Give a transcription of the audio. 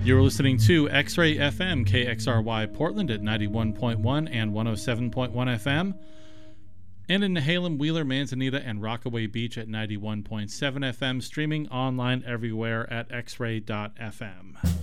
You're listening to X-Ray FM, KXRY Portland at 91.1 and 107.1 FM, and in Nehalem, Wheeler, Manzanita, and Rockaway Beach at 91.7 FM, streaming online everywhere at xray.fm.